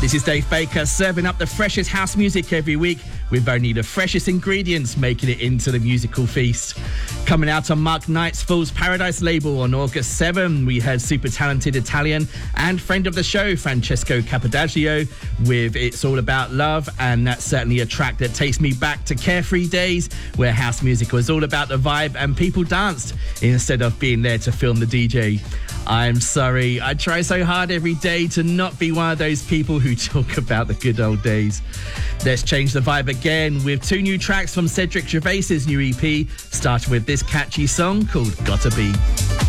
This is Dave Baker serving up the freshest house music every week with only the freshest ingredients making it into the musical feast. Coming out on Mark Knight's Fool's Paradise label on August 7, we heard super talented Italian and friend of the show Francesco Capodagio with It's All About Love, and that's certainly a track that takes me back to carefree days where house music was all about the vibe and people danced instead of being there to film the DJ. I'm sorry, I try so hard every day to not be one of those people who talk about the good old days. Let's change the vibe again with 2 new tracks from Cedric Gervais's new EP, starting with this catchy song called Gotta Be.